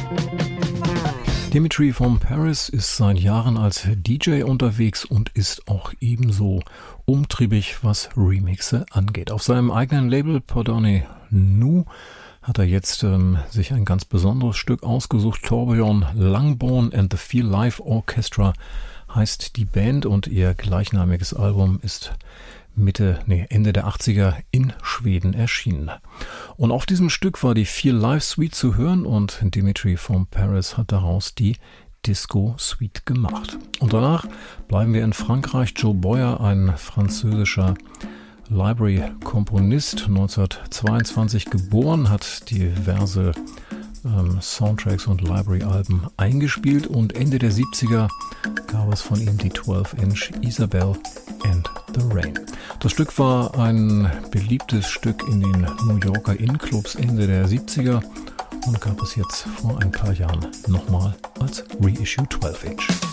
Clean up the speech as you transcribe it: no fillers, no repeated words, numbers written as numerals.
Dimitri from Paris ist seit Jahren als DJ unterwegs und ist auch ebenso umtriebig, was Remixe angeht. Auf seinem eigenen Label Pardonnez Nous hat er jetzt sich ein ganz besonderes Stück ausgesucht. Torbjörn Langborn and the Feel Live Orchestra heißt die Band und ihr gleichnamiges Album ist Ende der 80er in Schweden erschienen. Und auf diesem Stück war die Feel Live Suite zu hören und Dimitri from Paris hat daraus die Disco Suite gemacht. Und danach bleiben wir in Frankreich. Joe Boyer, ein französischer Library-Komponist, 1922 geboren, hat diverse Soundtracks und Library-Alben eingespielt und Ende der 70er gab es von ihm die 12-inch Isabel and the Rain. Das Stück war ein beliebtes Stück in den New Yorker In-Clubs Ende der 70er und gab es jetzt vor ein paar Jahren nochmal als Reissue 12-inch.